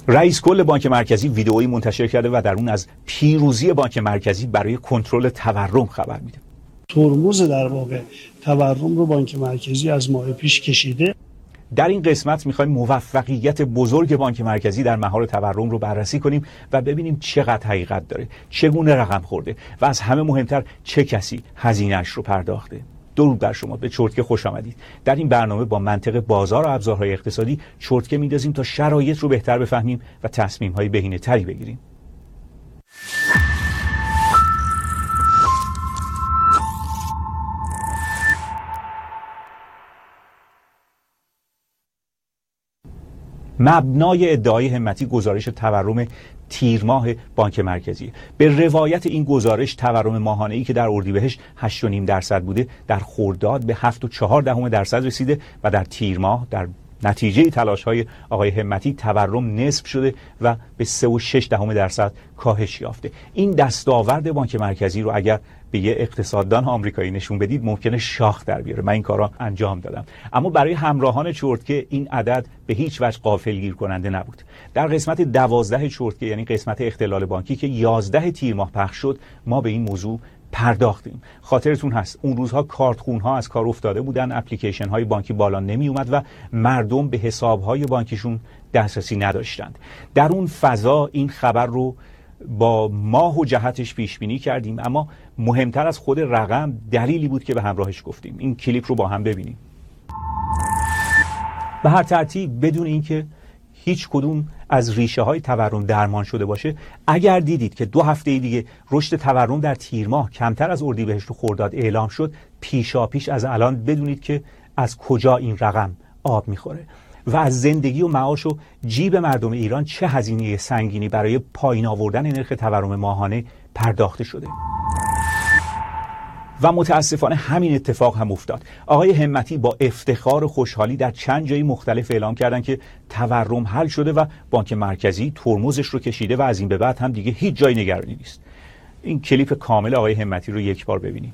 رئیس کل بانک مرکزی ویدئویی منتشر کرده و در اون از پیروزی بانک مرکزی برای کنترل تورم خبر میده. ترمز در واقع تورم رو بانک مرکزی از ماه پیش کشیده. در این قسمت میخوایم موفقیت بزرگ بانک مرکزی در مهار تورم رو بررسی کنیم و ببینیم چقدر حقیقت داره، چگونه رقم خورده و از همه مهمتر چه کسی هزینه‌اش رو پرداخته. درود بر شما، به چرتکه خوش آمدید. در این برنامه با منطق بازار و ابزارهای اقتصادی چرتکه میندازیم تا شرایط رو بهتر بفهمیم و تصمیم‌های بهینه‌تری بگیریم. مبنای ادعای همتی گزارش تورم تیر ماه بانک مرکزی. به روایت این گزارش تورم ماهانه‌ای که در اردیبهشت 8.5% بوده در خرداد به 7.4% رسیده و در تیر ماه در نتیجه تلاش‌های آقای همتی تورم نصف شده و به 3.6% کاهش یافته. این دستاورد بانک مرکزی رو اگر به یه اقتصاددان آمریکایی نشون بدید ممکنه شاخ در بیاره. من این کارا انجام دادم. اما برای همراهان چرتکه این عدد به هیچ وجه غافلگیر کننده نبود. در قسمت 12 چرتکه، یعنی قسمت اختلال بانکی که 11 تیر ماه پخش شد، ما به این موضوع پرداختیم. خاطرتون هست اون روزها کارتخون‌ها از کار افتاده بودن، اپلیکیشن های بانکی بالا نمی اومد و مردم به حساب های بانکیشون دسترسی نداشتند. در اون فضا این خبر رو با ماه و جهتش پیش بینی کردیم، اما مهمتر از خود رقم دلیلی بود که به همراهش گفتیم. این کلیپ رو با هم ببینیم. به هر ترتیب بدون اینکه هیچ کدوم از ریشه های تورم درمان شده باشه، اگر دیدید که 2 هفته دیگه رشد تورم در تیر ماه کمتر از اردیبهشت و خرداد اعلام شد، پیشاپیش از الان بدونید که از کجا این رقم آب میخوره و از زندگی و معاش و جیب مردم ایران چه هزینه سنگینی برای پایین آوردن نرخ تورم ماهانه پرداخته شده. و متاسفانه همین اتفاق هم افتاد. آقای همتی با افتخار و خوشحالی در چند جای مختلف اعلام کردن که تورم حل شده و بانک مرکزی ترمزش رو کشیده و از این به بعد هم دیگه هیچ جای نگرانی نیست. این کلیپ کامل آقای همتی رو یک بار ببینیم.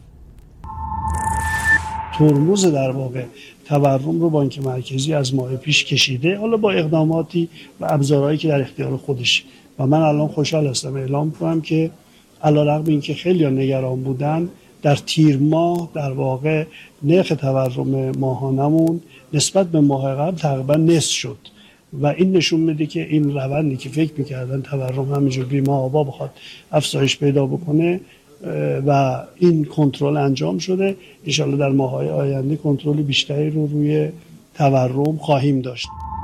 ترمز در واقع تورم رو بانک مرکزی از ماه پیش کشیده، حالا با اقداماتی و ابزارهایی که در اختیار خودش. و من الان خوشحال هستم اعلام کنم که علیرغم اینکه خیلی نگران بودن، در تیر ماه در واقع نرخ تورم ماهانمون نسبت به ماه قبل تقریبا نصف شد و این نشون میده که این روندی که فکر میکردن تورم همینجور بی محابا بخواد افزایش پیدا بکنه و این کنترل انجام شده. انشالله در ماه‌های آینده کنترل بیشتری رو روی تورم خواهیم داشت.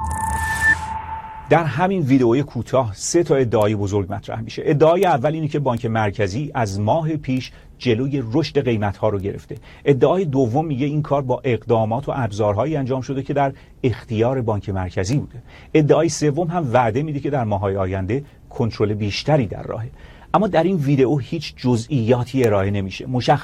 در همین ویدئوی کوتاه 3 تا ادعای بزرگ مطرح میشه. ادعای اول اینه که بانک مرکزی از ماه پیش جلوی رشد قیمت‌ها رو گرفته. ادعای دوم میگه این کار با اقدامات و ابزارهایی انجام شده که در اختیار بانک مرکزی بوده. ادعای سوم هم وعده میده که در ماه‌های آینده کنترل بیشتری در راهه. اما در این ویدئو هیچ جزئیاتی ارائه نمیشه.